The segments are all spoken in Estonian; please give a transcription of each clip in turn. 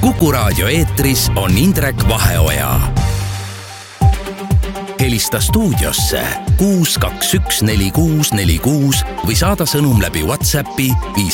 Kuku Raadio eetris on Indrek Vaheoja. Helista stuudiosse 6214646 või saada sõnum läbi WhatsAppi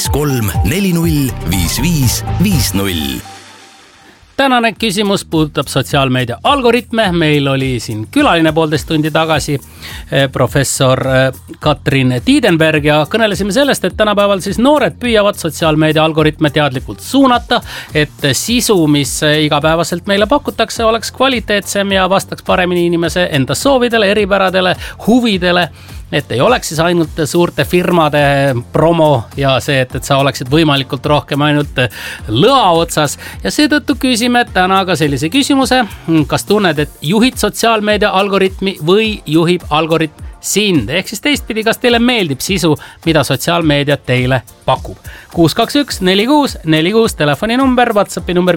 53405550. Tänane küsimus puudutab sotsiaalmeedia algoritme. Meil oli siin külaline 1,5 tundi tagasi professor Katrin Tiidenberg ja kõnelesime sellest, et tänapäeval siis noored püüavad sotsiaalmeedia algoritme teadlikult suunata, et sisu, mis igapäevaselt meile pakutakse, oleks kvaliteetsem ja vastaks paremini inimese enda soovidele, eripäradele, huvidele. Et ei oleks siis ainult suurte firmade promo ja see, et sa oleksid võimalikult rohkem ainult lõa otsas. Ja seetõttu küsime täna ka sellise küsimuse, kas tunned, et juhid sotsiaalmeedia algoritmi või juhib algoritm sind? Ehk siis teistpidi, kas teile meeldib sisu, mida sotsiaalmeedia teile pakub? 6214646 telefoninumber, WhatsAppi number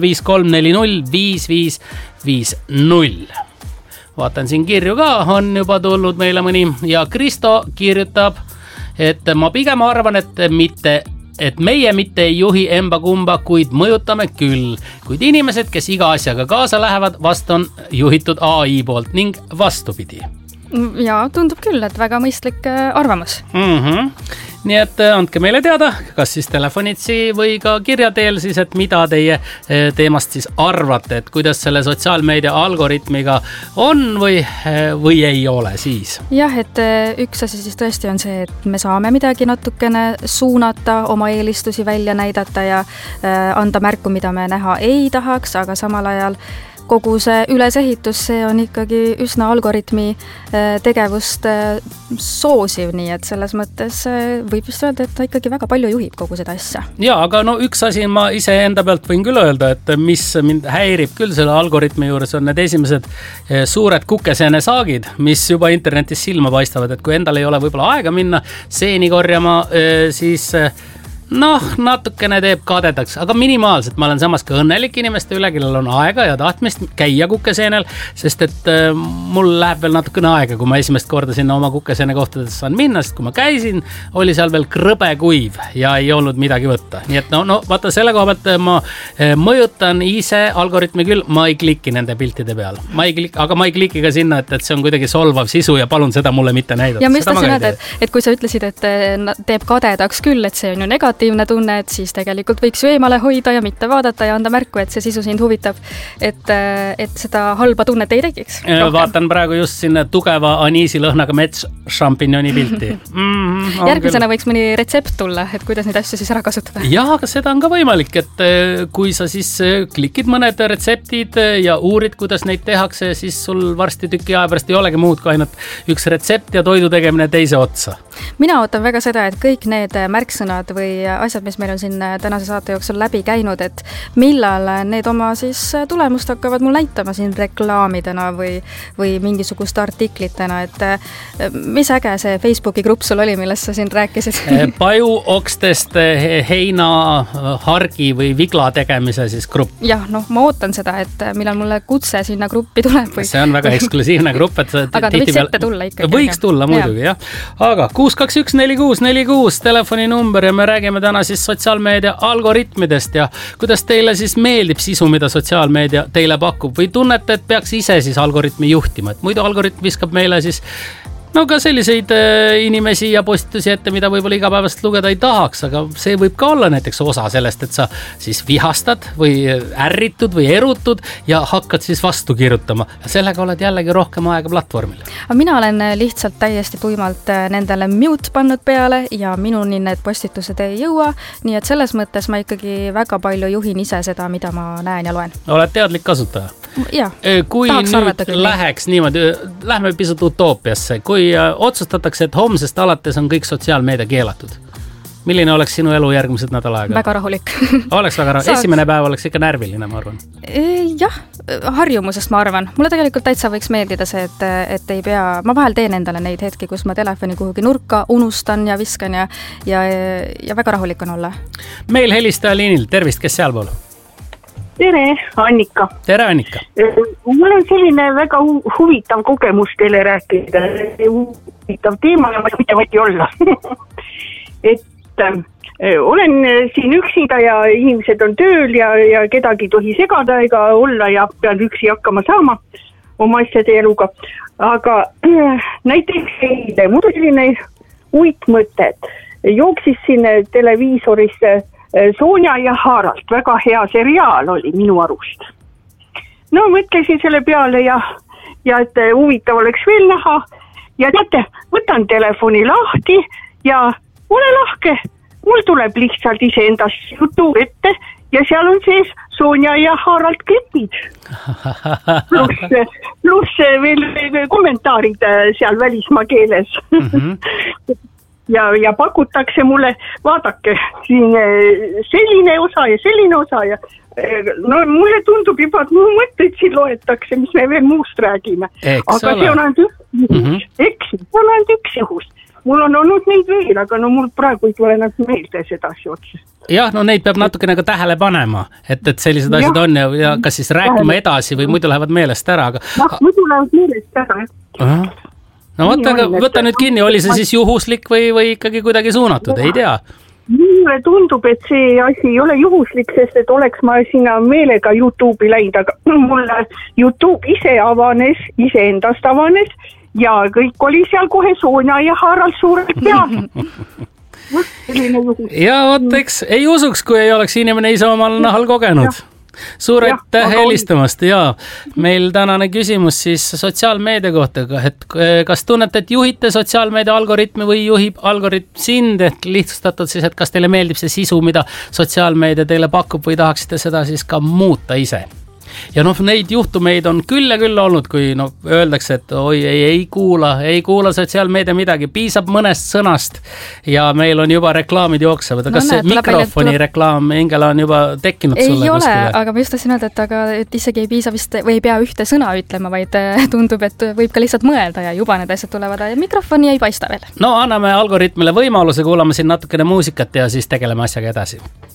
53405550. Vaatan siin kirju ka, on juba tulnud meile mõni ja Kristo kirjutab, et ma pigem arvan, et meie mitte ei juhi emba kumba, kuid mõjutame küll. Kuid inimesed, kes iga asjaga kaasa lähevad, vast on juhitud AI poolt ning vastupidi. Ja tundub küll, et väga mõistlik arvamus. Nii et andke meile teada, kas siis telefonitsi või ka kirja teel siis, et mida teie teemast siis arvate, et kuidas selle sotsiaalmeedia algoritmiga on või ei ole siis? Jah, et üks asi siis tõesti on see, et me saame midagi natukene suunata, oma eelistusi välja näidata ja anda märku, mida me näha ei tahaks, aga samal ajal kogu see ülesehitus, see on ikkagi üsna algoritmi tegevust soosiv, nii et selles mõttes võib just öelda, et ta ikkagi väga palju juhib kogu seda asja. Ja, aga no üks asi ma ise enda pealt võin küll öelda, et mis mind häirib küll selle algoritmi juures on need esimesed suured kukeseene saagid, mis juba internetis silma paistavad, et kui endal ei ole võib-olla aega minna seeni korjama, siis natukene teeb kadedaks, aga minimaalselt. Ma olen samas ka õnnelik inimeste üle, kellel on aega ja tahtmist käia kukeseenel, sest et mul läheb veel natukene aega, kui ma esimest korda sinna oma kukeseene kohtades saan minna, sest kui ma käisin, oli seal veel krõbe kuiv ja ei olnud midagi võtta. Nii et vaata selle koha pealt ma mõjutan ise algoritmi küll, ma ei kliki nende piltide peal. Aga ma ei kliki ka sinna, et see on kuidagi solvav sisu ja palun seda mulle mitte näidata. Ja mis tasin öelda, et kui sa ütlesid, et teeb kadedaks küll, et see on ju negatiivne tunne, et siis tegelikult võiks ju eemale hoida ja mitte vaadata ja anda märku, et see sisu sind huvitab, et seda halba tunnet ei tekiks. Vaatan praegu just sinna tugeva aniisilõhnaga metsšampignoni pilti. Järgmisena võiks mõni retsept tulla, et kuidas neid asju siis ära kasutada. Jah, aga seda on ka võimalik, et kui sa siis klikid mõned retseptid ja uurid, kuidas neid tehakse, siis sul varsti tüki aja pärast ei olegi muud kui ainult üks retsept ja toidu tegemine teise otsa. Mina ootan väga seda, et kõik need märksõnad või asjad, mis meil on siin tänase saate jooksul läbi käinud, et millal need oma siis tulemust hakkavad mul näitama siin reklaamidena või mingisuguste artiklitena, et mis äge see Facebooki grupp sul oli, millest sa siin rääkisid? Pajuokstest heina, hargi või vigla tegemise siis grupp. Jah, ma ootan seda, et millal mulle kutse sinna gruppi tuleb. See on väga eksklusiivne grupp, et aga ta võiks ette tulla ikkagi. Võiks tulla muidugi, jah. Aga 6214646 telefoninumber ja me räägime täna siis sotsiaalmeedia algoritmidest ja kuidas teile siis meeldib sisu, mida sotsiaalmeedia teile pakub või tunnete, et peaks ise siis algoritmi juhtima, et muidu algoritm viskab meile siis ka selliseid inimesi ja postitusi ette, mida võib-olla igapäevast lugeda ei tahaks, aga see võib ka olla näiteks osa sellest, et sa siis vihastad või ärritud või erutud ja hakkad siis vastu kirjutama. Sellega oled jällegi rohkem aega platvormil. Mina olen lihtsalt täiesti tuimalt nendele mute pannud peale ja minuni need postitused ei jõua, nii et selles mõttes ma ikkagi väga palju juhin ise seda, mida ma näen ja loen. Oled teadlik kasutaja? Jah, kui nüüd läheks niimoodi, lähme pisut utoopiasse, kui otsustatakse, et homsest alates on kõik sotsiaalmeedia keelatud. Milline oleks sinu elu järgmised nädal aega? Väga rahulik. Oleks väga rahulik. Esimene päev oleks ikka närviline, ma arvan. Jah, harjumusest ma arvan. Mulle tegelikult täitsa võiks meeldida see, et ei pea, ma vahel teen endale neid hetki, kus ma telefoni kuhugi nurka unustan ja viskan ja väga rahulik on olla. Meil helistaja liinil, tervist, kes sealpool? Tere, Annika. Tere, Annika. Mul on selline väga huvitav kogemus teile rääkida. Huvitav teema ja ma ei võti olla. Et olen siin üksinda ja inimesed on tööl ja kedagi ei tohi segada ega olla ja pean üksi hakkama saama oma asjade eluga. Aga näiteks eile, mul selline uitmõte, jooksis siin televiisorisse Sonja ja Harald, väga hea seriaal oli minu arust. No mõtlesin selle peale ja et huvitav oleks veel näha ja teate, võtan telefoni lahti ja ole lahke, mul tuleb lihtsalt iseendast jutu ette ja seal on sees Sonja ja Harald klipid. Pluss veel kommentaarid seal välismaa keeles. Ja pakutakse mulle, vaadake, siin selline osa ja no mulle tundub juba, et mu mõtteid siin loetakse, mis me veel muust räägime. Aga see on ainult üks juhus. Mul on olnud neid veel, aga no mul praegu ei tule nad meelde sedasi otsa. Jah, no neid peab natukene ka tähele panema, et sellised asjad on ja kas siis rääkima edasi või muidu lähevad meelest ära. Muidu lähevad meelest ära, No võta nüüd kinni, oli see siis juhuslik või ikkagi kuidagi suunatud, ei tea? Mulle tundub, et see asi ei ole juhuslik, sest et oleks ma sinna meelega YouTube'i läinud, aga mulle YouTube iseendast avanes ja kõik oli seal kohe Sonja ja Harald suurelt peal. Ja vot, eks ei usuks, kui ei oleks inimene ise omal nahal kogenud. Suur aitäh helistamast ja meil tänane küsimus siis sotsiaalmeedia kohta, et kas tunnete, et juhite sotsiaalmeedia algoritmi või juhib algoritm sind, et lihtsustatud siis, et kas teile meeldib see sisu, mida sotsiaalmeedia teile pakub või tahaksite seda siis ka muuta ise? Ja neid juhtumeid on küll ja küll olnud, kui öeldakse, et oi, ei kuula sotsiaalmeedia midagi, piisab mõnest sõnast ja meil on juba reklaamid jooksevad. Kas see mikrofoni reklaam, Ingela, on juba tekkinud sulle kuskile? Ei ole, aga ma just tahtsin öelda, et isegi ei piisa vist või ei pea ühte sõna ütlema, vaid tundub, et võib ka lihtsalt mõelda ja juba need asjad tulevad ja mikrofoni ei paista veel. No anname algoritmile võimaluse, kuulame siin natukene muusikat ja siis tegeleme asjaga edasi.